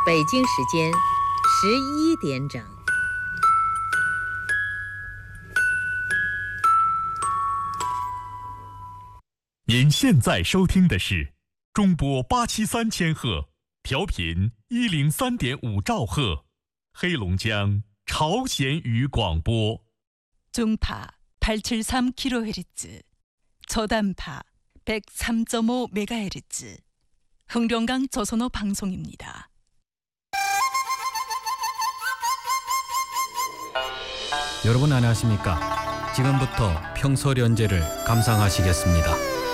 北京时间11点整。 您现在收听的是中波873千赫，调频103.5兆赫，黑龙江朝鲜语广播。 중파 873kHz, 저단파 103.5MHz, 흥룡강 조선어 방송입니다. 여러분 안녕하십니까? 지금부터 평소련제를 감상하시겠습니다.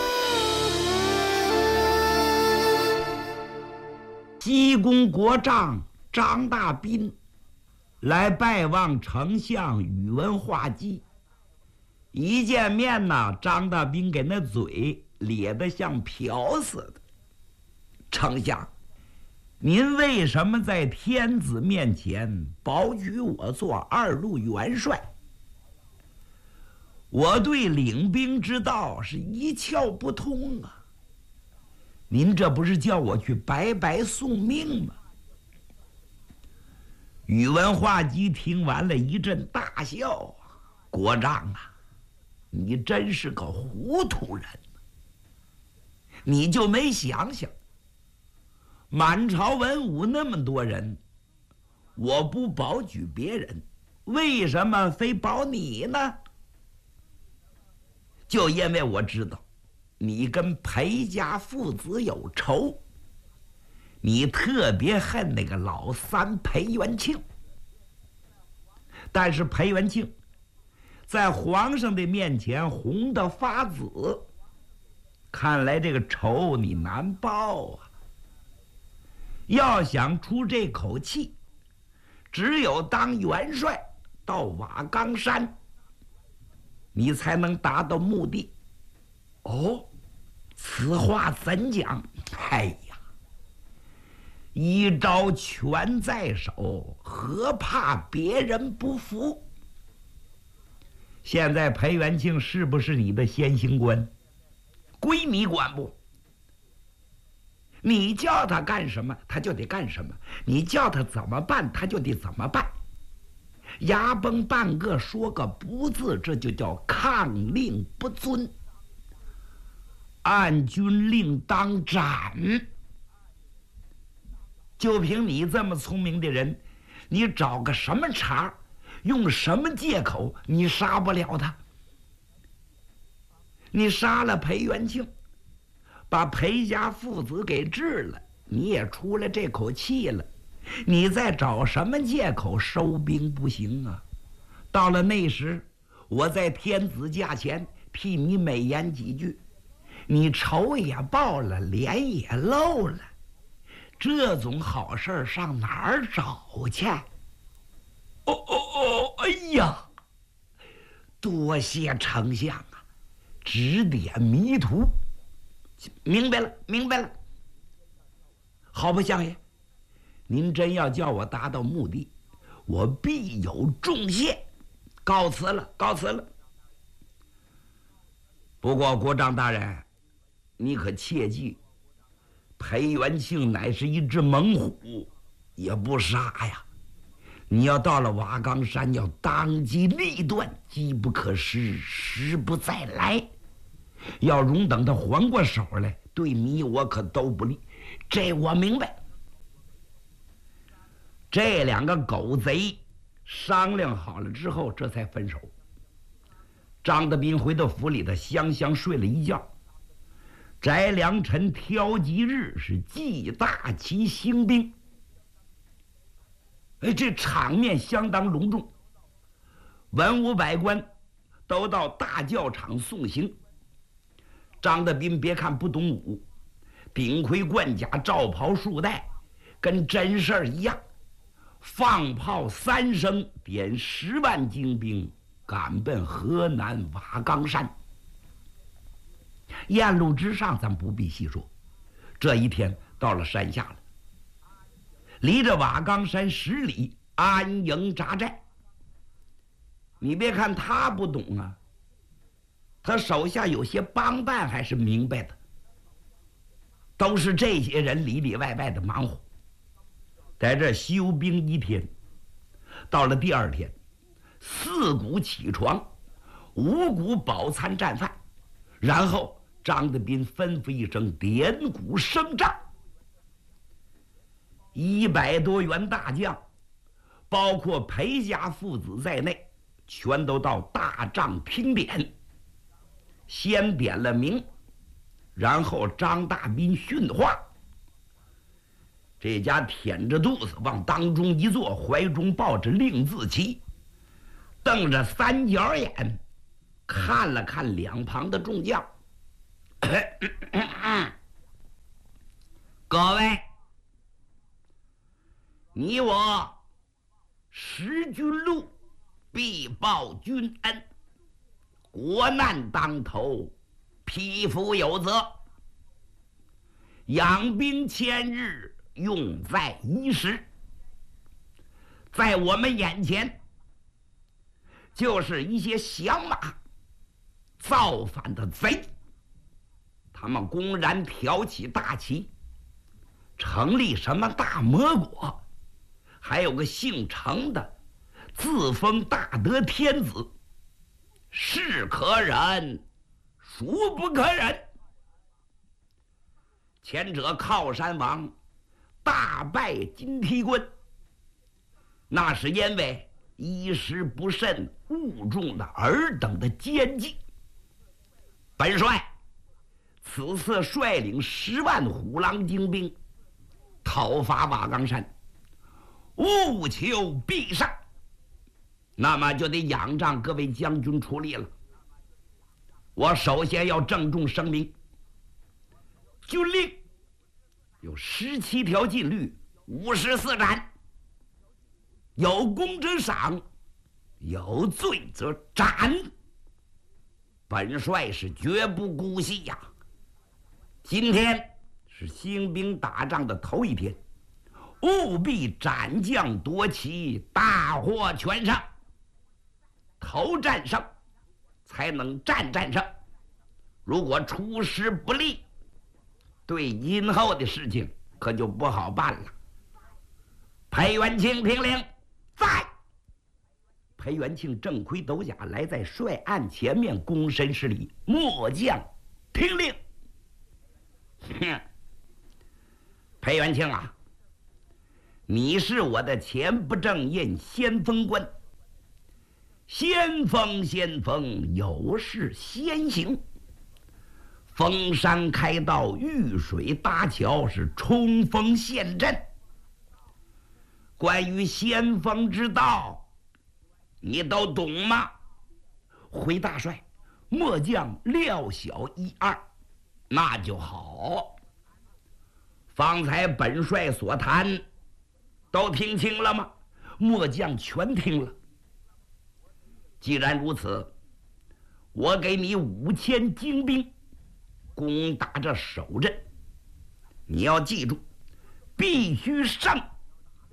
西宫国丈张大斌来拜望丞相宇文化及，一见面呢，张大斌给那嘴咧得像瓢似的。丞相，您为什么在天子面前保举我做二路元帅？我对领兵之道是一窍不通啊！您这不是叫我去白白送命吗？宇文化及听完了一阵大笑啊，国丈啊，你真是个糊涂人，你就没想想，满朝文武那么多人，我不保举别人，为什么非保你呢？就因为我知道你跟裴家父子有仇，你特别恨那个老三裴元庆。但是裴元庆在皇上的面前红得发紫，看来这个仇你难报啊。要想出这口气，只有当元帅到瓦岗山，你才能达到目的。哦，此话怎讲？哎呀，一招权在手，何怕别人不服？现在裴元庆是不是你的先行官？归你管不？你叫他干什么，他就得干什么；你叫他怎么办，他就得怎么办。牙崩半个说个不字，这就叫抗令不遵。按军令当斩。就凭你这么聪明的人，你找个什么茬，用什么借口，你杀不了他？你杀了裴元庆，把裴家父子给治了，你也出了这口气了，你再找什么借口收兵不行啊？到了那时，我在天子驾前替你美言几句，你仇也报了，脸也露了，这种好事上哪儿找去？哎呀，多谢丞相啊，指点迷途。明白了，明白了。好吧，相爷，您真要叫我达到目的，我必有重谢。告辞了，告辞了。不过国丈大人，你可切记，裴元庆乃是一只猛虎，也不傻呀。你要到了瓦岗山，要当机立断，机不可失，时不再来。要容等他还过手来，对你我可都不利，这我明白。这两个狗贼商量好了之后，这才分手。张德斌回到府里头，香香睡了一觉。翟良辰挑吉日是祭大旗兴兵，这场面相当隆重，文武百官都到大教场送行。张德斌别看不懂武，顶盔贯甲，罩袍束带，跟真事儿一样。放炮3声，点10万精兵赶奔河南瓦岗山。雁路之上咱不必细说，这一天到了山下了，离着瓦岗山10里安营扎寨。你别看他不懂啊，他手下有些帮办还是明白的，都是这些人里里外外的忙活。 在这休兵一天。到了第二天，4鼓起床，5鼓饱餐战饭，然后张德斌吩咐一声，点鼓升帐。100多员大将，包括裴家父子在内，全都到大帐听点。先点了名，然后张大斌训话。这家舔着肚子往当中一坐，怀中抱着令字旗，瞪着3角眼，看了看两旁的众将。各位，你我识君禄，必报君恩，国难当头，匹夫有责。养兵千日，用在一时。在我们眼前，就是一些响马造反的贼，他们公然挑起大旗，成立什么大魔国，还有个姓程的自封大德天子，是可忍，孰不可忍？前者靠山王大败金梯quân，那是因为一时不慎误中了尔等的奸计。本帅此次率领10万虎狼精兵讨伐瓦岗山，务求必胜，那么就得仰仗各位将军出力了。我首先要郑重声明，军令有17条禁律，54斩，有功则赏，有罪则斩。本帅是绝不姑息呀！今天是兴兵打仗的头一天，务必斩将夺旗，大获全胜。头战胜，才能战胜。如果出师不利，对今后的事情可就不好办了。裴元庆听令，在。裴元庆正盔斗甲来在帅案前面，躬身施礼。末将听令。哼，裴元庆啊，你是我的前不正印先锋官，先锋有事先行。封山开道，遇水搭桥，是冲锋陷阵。关于先锋之道，你都懂吗？回大帅，末将料晓一二。那就好。方才本帅所谈，都听清了吗？末将全听了。既然如此，我给你5000精兵，攻打这首阵。你要记住，必须胜。